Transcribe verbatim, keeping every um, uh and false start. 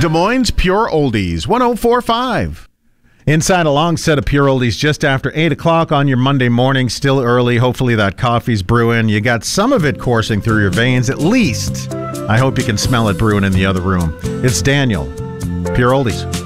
Des Moines Pure Oldies, one oh four point five. Inside a long set of Pure Oldies just after eight o'clock on your Monday morning, still early. Hopefully that coffee's brewing. You got some of it coursing through your veins, at least. I hope you can smell it brewing in the other room. It's Daniel, Pure Oldies.